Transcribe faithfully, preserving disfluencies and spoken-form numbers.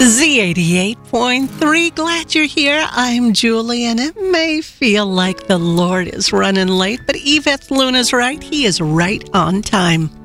Z eighty-eight point three, glad you're here. I'm Julie, and it may feel like the Lord is running late, but Yvette Luna's right. He is right on time.